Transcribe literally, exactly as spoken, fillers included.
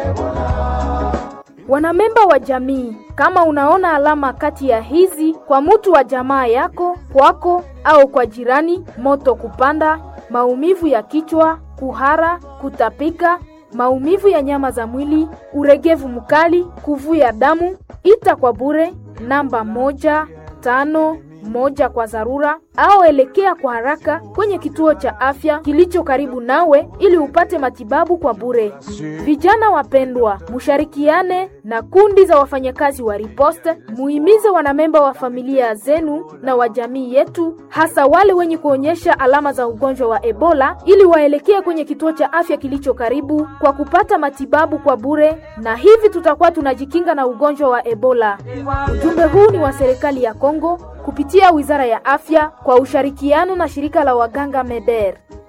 Wanamemba wa jamii, kama unaona alama kati ya hizi kwa mtu wa jamaa yako, kwako au kwa jirani: moto kupanda, maumivu ya kichwa, kuhara, kutapika, maumivu ya nyama za mwili, uregevu mkali, kuvuja damu, ita kwa bure namba moja tano moja kwa dharura au elekea kwa haraka kwenye kituo cha afya kilicho karibu nawe ili upate matibabu kwa bure. Vijana wapendwa, musharikiane na kundi za wafanyakazi wa riposte, muhimize wanamemba wa familia zenu na wa jamii yetu, hasa wale wenye kuonyesha alama za ugonjwa wa Ebola, ili waelekee kwenye kituo cha afya kilicho karibu kwa kupata matibabu kwa bure, na hivi tutakuwa tunajikinga na ugonjwa wa Ebola. Ujumbe huu ni wa serikali ya Kongo kupitia Wizara ya Afya kwa ushirikiano na shirika la waganga Meder.